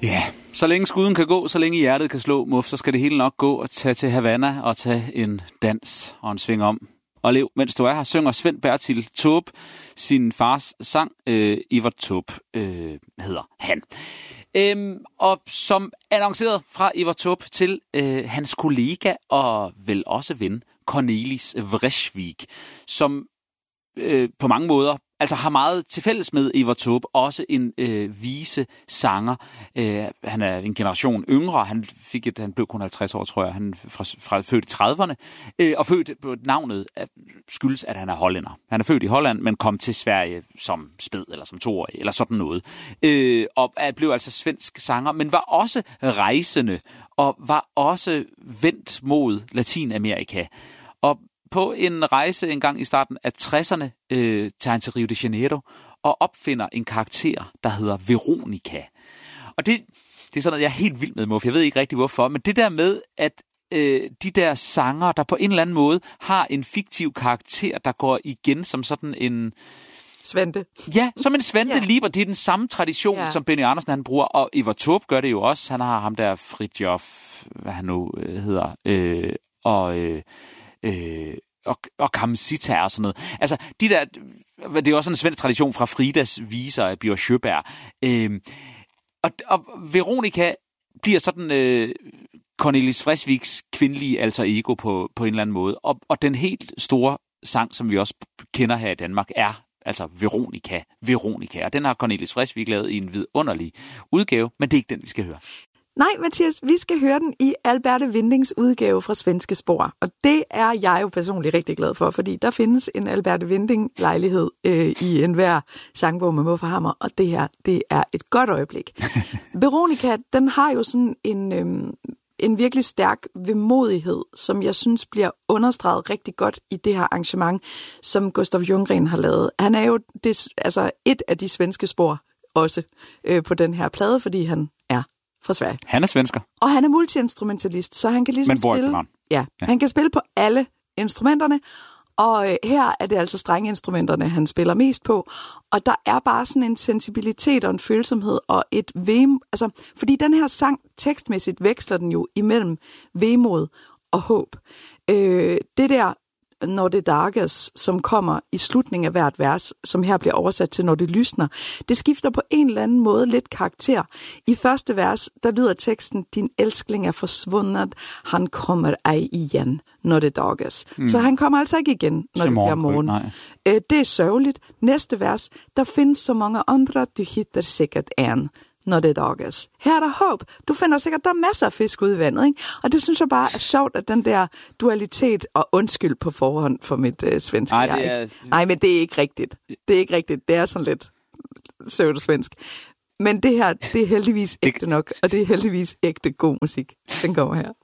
Ja, så længe skuden kan gå, så længe hjertet kan slå, Muff, så skal det hele nok gå og tage til Havana og tage en dans og en sving om. Og lev, mens du er her, synger Svend Bertil Taube sin fars sang. Evert Taube hedder han. Og som annonceret fra Evert Taube til hans kollega og vel også ven, Cornelis Vreeswijk, som på mange måder altså har meget til fælles med Evert Taube, også en vise sanger. Han er en generation yngre, han blev kun 50 år, tror jeg, han fra født i 30'erne, og født på navnet skyldes, at han er hollænder. Han er født i Holland, men kom til Sverige som spæd, eller som 2-årig, eller sådan noget. Og blev altså svensk sanger, men var også rejsende, og var også vendt mod Latinamerika. Og på en rejse en gang i starten af 60'erne tager han til Rio de Janeiro og opfinder en karakter, der hedder Veronica. Og det er sådan noget, jeg er helt vild med, Muff. Jeg ved ikke rigtig hvorfor, men det der med, at de der sanger, der på en eller anden måde har en fiktiv karakter, der går igen som sådan en... Svante. Ja, som en Svante Lieber. Det er den samme tradition, som Benny Andersen han bruger, og Evert Taube gør det jo også. Han har ham der Fridtjof, hvad han nu hedder, og Kamsita og sådan noget. Altså, det er også en svensk tradition fra Fridas viser af Bjørn Sjöberg. Og Veronica bliver sådan Cornelis Vreeswijks kvindelige alter ego på en eller anden måde. Og den helt store sang, som vi også kender her i Danmark, er altså Veronica. Og den har Cornelis Vreeswijk lavet i en vidunderlig udgave, men det er ikke den, vi skal høre. Nej, Mathias, vi skal høre den i Alberte Windings udgave fra Svenske Spor. Og det er jeg jo personligt rigtig glad for, fordi der findes en Alberte Winding-lejlighed i enhver sangbog med Muff og Hammer, og det her, det er et godt øjeblik. Veronica, den har jo sådan en virkelig stærk vemodighed, som jeg synes bliver understreget rigtig godt i det her arrangement, som Gustav Ljunggren har lavet. Han er jo et af de svenske spor også på den her plade, fordi han er fra Sverige. Han er svensker. Og han er multiinstrumentalist, så han kan ligesom spille... Ja, han kan spille på alle instrumenterne, og her er det altså strengeinstrumenterne, han spiller mest på. Og der er bare sådan en sensibilitet og en følsomhed og et fordi den her sang tekstmæssigt veksler den jo imellem vemod og håb. Det der Når det dages, som kommer i slutningen af hvert vers, som her bliver oversat til Når det lysner, det skifter på en eller anden måde lidt karakter. I første vers, der lyder teksten, din elskling er forsvundet, han kommer ej igen, når det dages. Så han kommer altså ikke igen, når det bliver morgen. Det er sørgeligt. Næste vers, der findes så mange andre, du hittar sikkert en, når det dages. Her er der håb. Du finder sikkert, der er masser af fisk ude i vandet, ikke? Og det synes jeg bare er sjovt, at den der dualitet, og undskyld på forhånd for mit svenske. Nej, men det er ikke rigtigt. Det er ikke rigtigt. Det er sådan lidt pseudosvensk. Men det her, det er heldigvis ægte nok, og det er heldigvis ægte god musik. Den kommer her.